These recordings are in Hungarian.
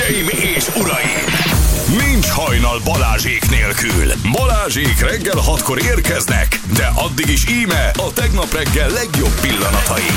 Hölgyeim és uraim! Nincs hajnal Balázsék nélkül. Balázsék reggel 6-kor érkeznek, de addig is íme a tegnap reggel legjobb pillanatai.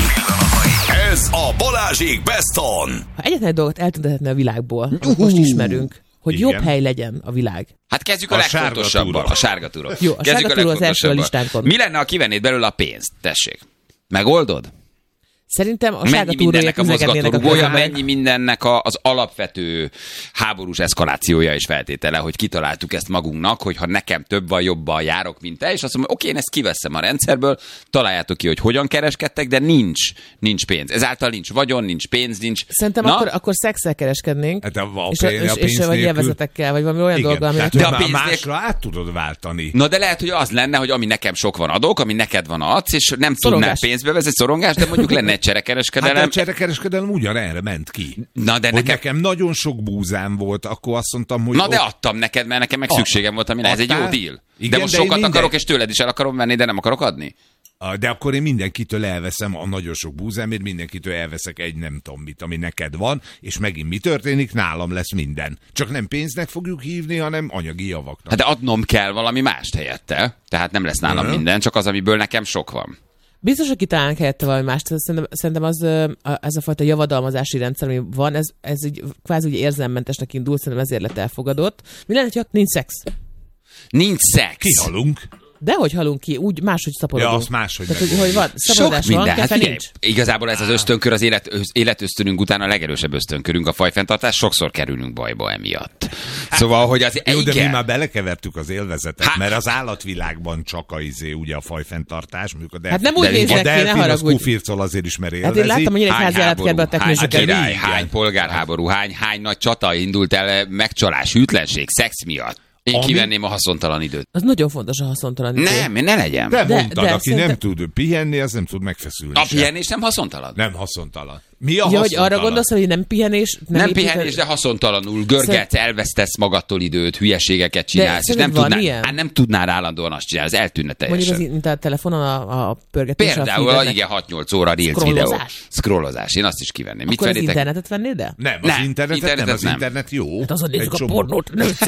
Ez a Balázsék Best On. Ha egyetlen egy dolgot eltüntethetne a világból, amit most ismerünk, hogy igen. jobb hely legyen a világ. Hát kezdjük a legfontosabbal. A sárga túra. Jó, a sárga túra az első a listánkon. Mi lenne, ha kivennéd belőle a pénzt? Tessék. Megoldod? Szerintem a sárga túróért üzekednének a közben. Mennyi mindennek az alapvető háborús eszkalációja és feltétele, hogy kitaláltuk ezt magunknak, hogy ha nekem több van, jobban járok, mint te, és azt mondom, oké, én ezt kiveszem a rendszerből, találjátok ki, hogy hogyan kereskedtek, de nincs pénz. Ezáltal nincs vagyon, nincs pénz, nincs... Szerintem akkor szexszel kereskednénk, hát és vagy élvezetekkel, vagy valami olyan dolga, aminek... De a másra át tudod váltani. Na de lehet, hogy az lenne, hogy ami nekem sok van adok, ami neked van adsz, és nem tudnál pénzbe vezetni, szorongás, de mondjuk lenne cserekereskedelem. Hát a cserekereskedelem ugyanerre ment ki. Na, de nekem nagyon sok búzám volt, akkor azt mondtam, hogy... Na de adtam neked, mert nekem meg szükségem volt, amire ez egy jó deal. Igen, de most sokat akarok, és tőled is el akarom venni, de nem akarok adni? De akkor én mindenkitől elveszem a nagyon sok búzámért, mindenkitől elveszek egy nem tudom mit, ami neked van, és megint mi történik? Nálam lesz minden. Csak nem pénznek fogjuk hívni, hanem anyagi javaknak. Hát de adnom kell valami mást helyette, tehát nem lesz nálam minden, csak az, amiből nekem sok van. Biztos, hogy kitalálnánk helyette valami mást. Szerintem ez a fajta javadalmazási rendszer, ami van, ez így kvázi úgy érzelmmentesnek indult, szerintem ezért lett elfogadott. Mi lenne, ha nincs szex? Nincs szex. Kihalunk. Dehogy halunk ki, úgy máshogy szaporodunk. Ja, azt máshogy. Tehát, hogy van, szabadulás van, hát nincs. Igazából ez az ösztönkör, az életösztönünk után a legerősebb ösztönkörünk, a fajfenntartás, sokszor kerülünk bajba emiatt. Szóval, hogy az... Jó, de mi már belekevertük az élvezetet, mert az állatvilágban csak ugye a fajfenntartás. Hát nem úgy néznek ki, ne haragudj. A kufircol azért is, mert élvezi. Hát én láttam, hogy egy állatkertbe a teknősöket. Hány polgárháború, hány nagy csata indult el, megcsalás, hűtlenség, szex miatt. Én kivenném a haszontalan időt. Az nagyon fontos a haszontalan idő. Nem, ne legyen. De mondtad, aki nem tud pihenni, az nem tud megfeszülni. A pihenés nem haszontalan? Nem haszontalan. Mi a haszontalan? Hogy arra gondolsz, hogy nem pihenés? Nem pihenés, de haszontalanul. Görgetsz, elvesztesz magadtól időt, hülyeségeket csinálsz, és nem tudnál állandóan azt csinálni, ez eltűnne teljesen. Mondjuk a telefonon a pörgetés. Például, igen, 6-8 óra Reels videó. Scrollozás. Én azt is kivenném. Akkor az internetet vennéd el? Nem, az internetet nem, az internet jó. Hát azon nézzük a pornót.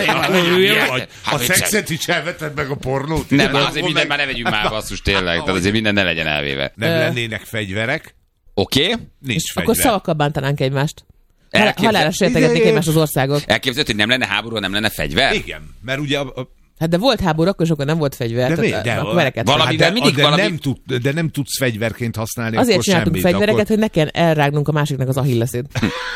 A szexet is elveted meg a pornót? Nem, azért minden már ne vegyünk már basszus tényleg, tehát azért minden ne legyen elvéve. Nem lennének fegyverek? Oké. Nincs fegyver. Akkor szavakkal bántanánk egymást. Halálra sértegetnék egymást az országok. Elképzelhető, hogy nem lenne háború, nem lenne fegyver? Igen, mert ugye... Hát de volt háború, akkor sokan nem volt fegyver. De nem tudsz fegyverként használni azért akkor csináltunk semmit. Fegyvereket, hogy ne kell elrágnunk a másiknak az ahilleszét.